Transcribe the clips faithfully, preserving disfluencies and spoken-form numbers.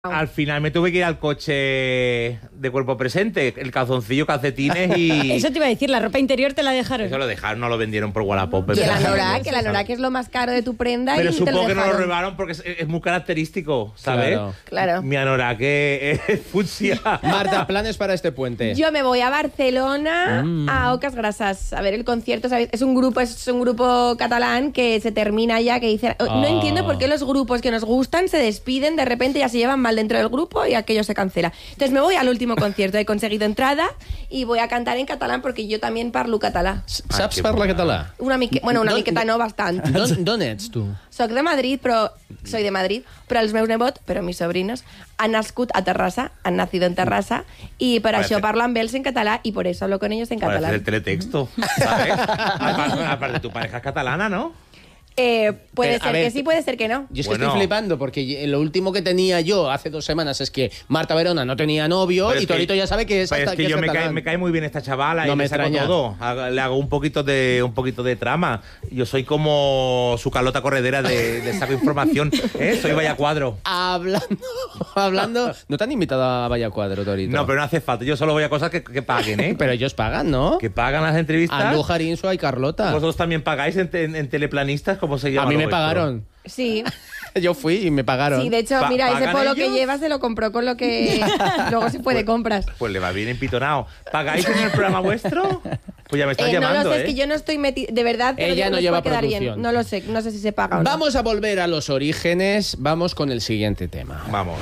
Al final me tuve que ir al coche de cuerpo presente, el calzoncillo, calcetines y... Eso te iba a decir, la ropa interior te la dejaron. Eso lo dejaron, no lo vendieron por Wallapop. Y el anorak, el anorak es lo más caro de tu prenda. Pero y supongo te lo que no lo dejaron. robaron porque es, es muy característico, ¿sabes? Claro. Claro. Mi anorak es, es fucsia. Marta, planes para este puente. Yo me voy a Barcelona Mm. a Ocas Grasas a ver el concierto, ¿sabes? Es un grupo, es un grupo catalán que se termina ya, que dice, no Ah. entiendo por qué los grupos que nos gustan se despiden, de repente ya se llevan mal dentro del grupo y aquello se cancela. Entonces me voy al último concierto, he conseguido entrada y voy a cantar en catalán porque yo también parlo català. Saps qué parlar bona. català? Una mique, bueno, una D'on- miqueta no, bastant. D'on d'on ets, tu? Soc de Madrid, però soy de Madrid, però els meus nebots, però mis sobrinos, han nascut a Terrassa, han nacido en Terrassa, y per Parece- això parlo amb ells en català y por eso hablo con ellos en Parece catalán. el teletexto, ¿sabes? Aparte, aparte, tu pareja es catalana, ¿no? Eh, puede Pero, a ser ver, que sí, puede ser que no. Yo es que Bueno. estoy flipando porque lo último que tenía yo hace dos semanas es que Marta Verona no tenía novio Pero y es que- Torito ya sabe que es Pero hasta es que, yo me cae, catalán. me cae muy bien esta chavala No y me me saco extraña. todo. Hago- Le hago un poquito de un poquito de trama. Yo soy como su Carlota Corredera de, de saco información. ¿Eh? Soy Vaya Cuadro. Hablando, hablando... ¿No te han invitado a Vaya Cuadro, Torito? No, pero no hace falta. Yo solo voy a cosas que, que paguen, ¿eh? Pero ellos pagan, ¿no? Que pagan las entrevistas. Andújar, Insua y Carlota. Vosotros también pagáis en, te- en teleplanistas, ¿cómo se llama? A mí lo me vuestro? pagaron. Sí, Yo fui y me pagaron. sí, de hecho, Pa- mira, ese ¿pagan polo que ellos? llevas se lo compró con lo que luego se fue de compras. Pues le va bien empitonado. ¿Pagáis en el programa vuestro? Pues ya me estás Eh, no llamando, lo sé, ¿eh? es que yo no estoy metida, de verdad, te lo Ella digo, no les lleva puede quedar producción. bien. No lo sé, no sé si se paga o no. Vamos a volver a los orígenes. Vamos con el siguiente tema. Vamos.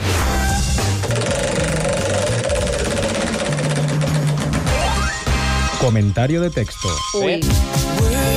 Comentario de texto. Uy.